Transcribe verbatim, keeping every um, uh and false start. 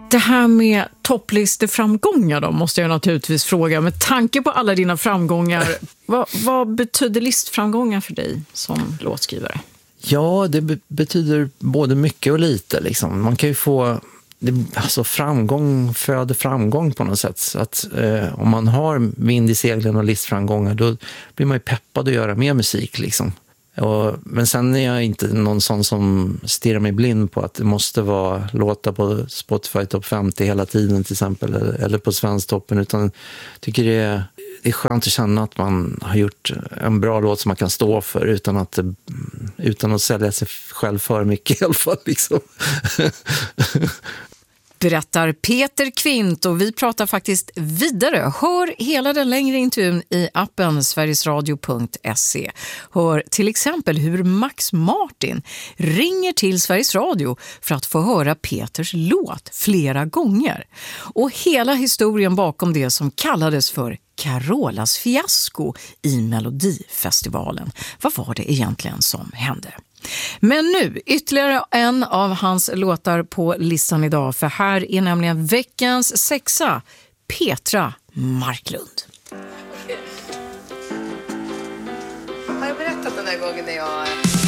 Det här med topplisteframgångar då måste jag naturligtvis fråga. Med tanke på alla dina framgångar, vad, vad betyder listframgångar för dig som låtskrivare? Ja, det be- betyder både mycket och lite. Liksom. Man kan ju få... Det, alltså framgång föder framgång på något sätt. Så att, eh, om man har vind i seglen och listframgångar, då blir man ju peppad att göra mer musik. Liksom. Och, men sen är jag inte någon sån som stirrar mig blind på att det måste vara låta på Spotify Top femtio hela tiden till exempel, eller, eller på Svensktoppen, utan jag tycker det är, det är skönt att känna att man har gjort en bra låt som man kan stå för utan att, utan att sälja sig själv för mycket i alla fall. Liksom. Berättar Peter Kvint, och vi pratar faktiskt vidare. Hör hela den längre intervjun i appen sverigesradio punkt se. Hör till exempel hur Max Martin ringer till Sveriges Radio för att få höra Peters låt flera gånger. Och hela historien bakom det som kallades för Carolas fiasko i Melodifestivalen. Vad var det egentligen som hände? Men nu, ytterligare en av hans låtar på listan idag, för här är nämligen veckans sexa, Petra Marklund. Har jag berättat den där gången när jag...